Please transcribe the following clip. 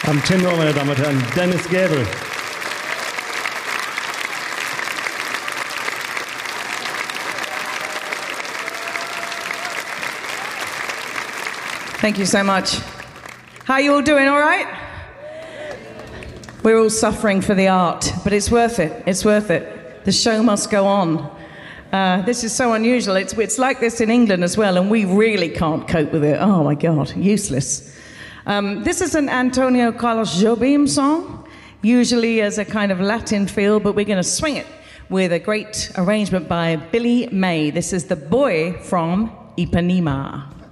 Am Tim Rowe, meine Damen und Herren, Dennis Gable. Thank you so much. How are you all doing, all right? We're all suffering for the art, but it's worth it. It's worth it. The show must go on. This is so unusual. It's like this in England as well, and we really can't cope with it. Oh, my God, useless. This is an Antonio Carlos Jobim song, usually as a kind of Latin feel, but we're going to swing it with a great arrangement by Billy May. This is The Boy from Ipanema.